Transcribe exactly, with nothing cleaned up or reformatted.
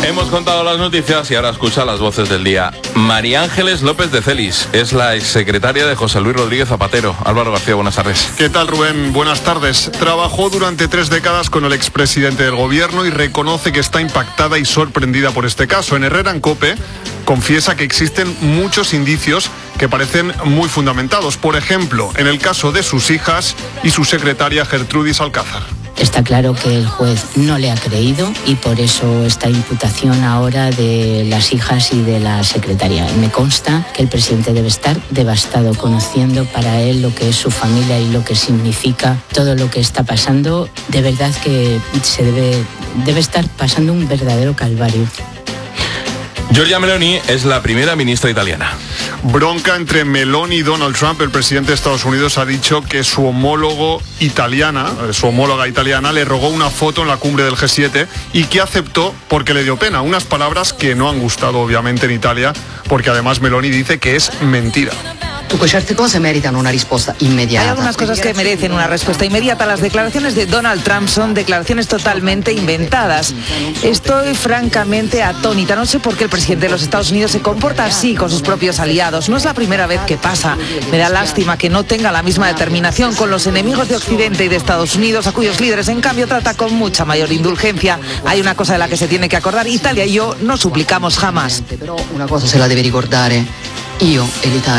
Hemos contado las noticias y ahora escucha las voces del día. María Ángeles López de Celis es la exsecretaria de José Luis Rodríguez Zapatero. Álvaro García, buenas tardes. ¿Qué tal, Rubén? Buenas tardes. Trabajó durante tres décadas con el expresidente del gobierno y reconoce que está impactada y sorprendida por este caso. En Herrera en COPE confiesa que existen muchos indicios que parecen muy fundamentados. Por ejemplo, en el caso de sus hijas y su secretaria Gertrudis Alcázar. Está claro que el juez no le ha creído y por eso esta imputación ahora de las hijas y de la secretaria. Me consta que el presidente debe estar devastado, conociendo para él lo que es su familia y lo que significa todo lo que está pasando. De verdad que se debe, debe estar pasando un verdadero calvario. Giorgia Meloni es la primera ministra italiana. Bronca entre Meloni y Donald Trump. El presidente de Estados Unidos ha dicho que su homólogo italiana, su homóloga italiana, le rogó una foto en la cumbre del G siete y que aceptó porque le dio pena. Unas palabras que no han gustado obviamente en Italia, porque además Meloni dice que es mentira. Certe cose meritano una respuesta inmediata. Hay algunas cosas que merecen una respuesta inmediata. Las declaraciones de Donald Trump son declaraciones totalmente inventadas. Estoy francamente atónita. No sé por qué el presidente de los Estados Unidos se comporta así con sus propios aliados. No es la primera vez que pasa. Me da lástima que no tenga la misma determinación con los enemigos de Occidente y de Estados Unidos, a cuyos líderes en cambio trata con mucha mayor indulgencia. Hay una cosa de la que se tiene que acordar. Italia y yo no suplicamos jamás. Pero una cosa se la debe ricordare. Io e l'Italia